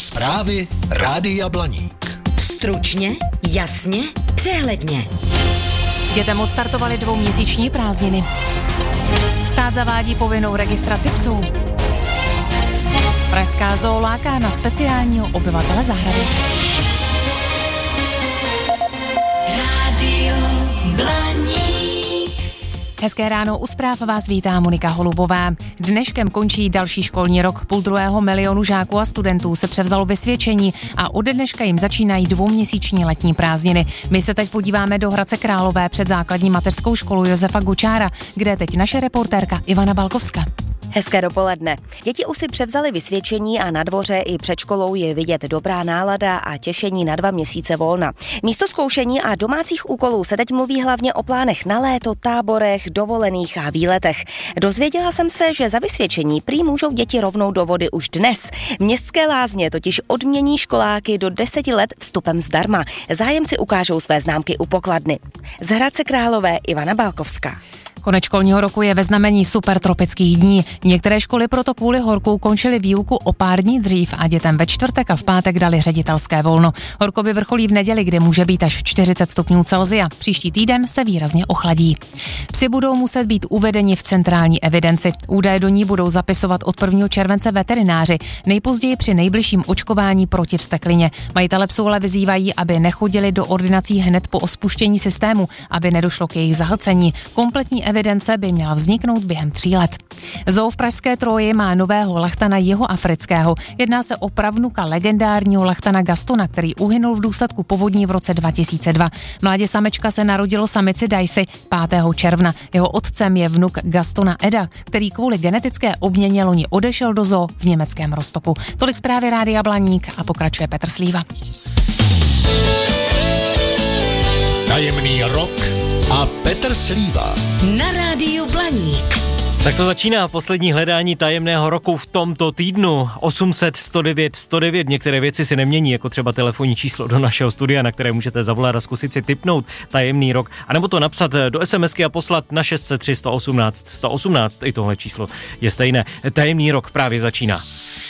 Zprávy Rádia Blaník. Stručně, jasně, přehledně. Dětem odstartovaly 2měsíční prázdniny. Stát zavádí povinnou registraci psů. Pražská zoo láká na speciálního obyvatele zahrady. Rádio Blaník. Hezké ráno, u zpráv vás vítá Monika Holubová. Dneškem končí další školní rok. 1,5 milionu žáků a studentů se převzalo vysvědčení a od dneška jim začínají 2měsíční letní prázdniny. My se teď podíváme do Hradce Králové před základní mateřskou školu Josefa Gučára, kde je teď naše reportérka Ivana Balkovská. Hezké dopoledne. Děti už si převzaly vysvědčení a na dvoře i před školou je vidět dobrá nálada a těšení na 2 měsíce volna. Místo zkoušení a domácích úkolů se teď mluví hlavně o plánech na léto, táborech, dovolených a výletech. Dozvěděla jsem se, že za vysvědčení prý můžou děti rovnou do vody už dnes. Městské lázně totiž odmění školáky do 10 let vstupem zdarma. Zájemci ukážou své známky u pokladny. Z Hradce Králové Ivana Balkovská. Konec školního roku je ve znamení supertropických dní. Některé školy proto kvůli horku končily výuku o pár dní dřív a dětem ve čtvrtek a v pátek dali ředitelské volno. Horko vyvrcholí v neděli, kde může být až 40 stupňů Celsia. Příští týden se výrazně ochladí. Psi budou muset být uvedeni v centrální evidenci. Údaje do ní budou zapisovat od 1. července veterináři, nejpozději při nejbližším očkování proti vzteklině. Majitele psů ale vyzývají, aby nechodili do ordinací hned po spuštění systému, aby nedošlo k jejich zahlcení. Kompletní evidence by měla vzniknout během 3 let. Zoo v pražské Troji má nového lachtana jihoafrického. Jedná se o pravnuka legendárního lachtana Gastona, který uhynul v důsledku povodní v roce 2002. Mládě samečka se narodilo samici Daisy 5. června. Jeho otcem je vnuk Gastona Eda, který kvůli genetické obměně loni odešel do zoo v německém Rostocku. Tolik zprávy Rádia Blaník a pokračuje Petr Slíva. Tajemný rok a Petr Slíva. Na Rádiu Blaník. Tak to začíná poslední hledání tajemného roku v tomto týdnu. 800 109 109. Některé věci si nemění, jako třeba telefonní číslo do našeho studia, na které můžete zavolat a zkusit si tipnout tajemný rok. A nebo to napsat do SMSky a poslat na 603 118 118. I tohle číslo je stejné. Tajemný rok právě začíná.